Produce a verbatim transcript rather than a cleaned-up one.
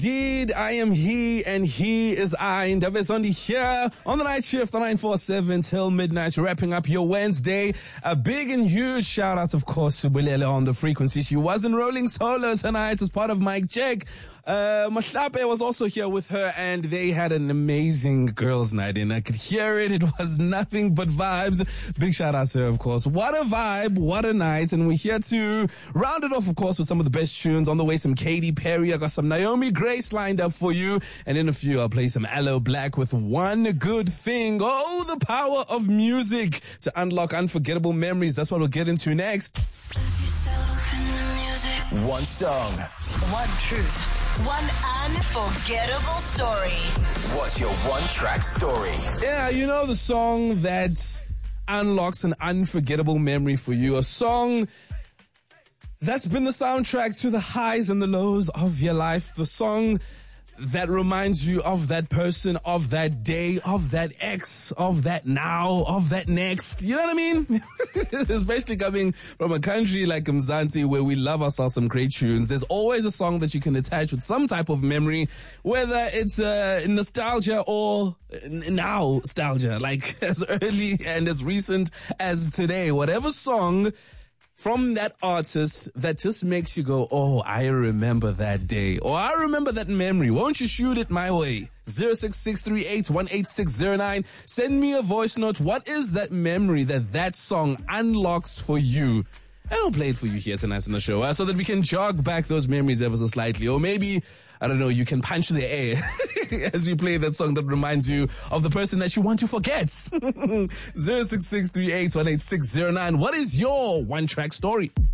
Indeed, I am he and he is I. Ndaba Zondi here on the night shift, the nine four seven till midnight, wrapping up your Wednesday. A big and huge shout out, of course, to Bulele on the frequency. She wasn't rolling solo tonight as part of Mike Check. Uh, Mahlape was also here with her and they had an amazing girls' night and I could hear it. It was nothing but vibes. Big shout out to her, of course. What a vibe. What a night. And we're here to round it off, of course, with some of the best tunes. On the way, some Katy Perry. I got some Naomi Grace lined up for you. And in a few, I'll play some Aloe Black with One Good Thing. Oh, the power of music to unlock unforgettable memories. That's what we'll get into next. One song. One truth. One unforgettable story. What's your one track story? Yeah, you know the song that unlocks an unforgettable memory for you. A song that's been the soundtrack to the highs and the lows of your life. The song that reminds you of that person, of that day, of that ex, of that now, of that next. You know what I mean? Especially coming from a country like Mzansi where we love ourselves some great tunes. There's always a song that you can attach with some type of memory, whether it's uh, nostalgia or now nostalgia, like as early and as recent as today. Whatever song from that artist that just makes you go, oh, I remember that day, or I remember that memory. Won't you shoot it my way? zero six six three eight one eight six zero nine. Send me a voice note. What is that memory that that song unlocks for you? And I'll play it for you here tonight on the show, uh, so that we can jog back those memories ever so slightly. Or maybe, I don't know, you can punch the air as you play that song that reminds you of the person that you want to forget. zero six six three eight one eight six zero nine. What is your one-track story?